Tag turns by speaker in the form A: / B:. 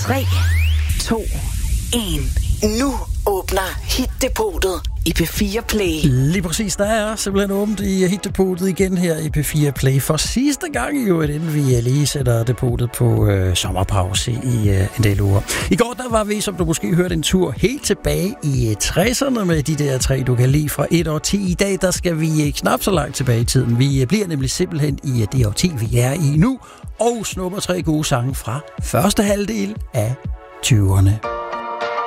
A: 3, 2, 1. Nu åbner Hit-depotet i P4 Play.
B: Lige præcis, der er simpelthen åbent i Hit-depotet igen her i P4 Play. For sidste gang jo, inden vi lige sætter depotet på sommerpause i en del uger. I går der var vi, som du måske hørte, en tur helt tilbage i 60'erne med de der 3, du kan lide fra 1 år 10. I dag der skal vi knap så langt tilbage i tiden. Vi bliver nemlig simpelthen i det år 10, vi er i nu, og snupper 3 gode sange fra første halvdel af 20'erne.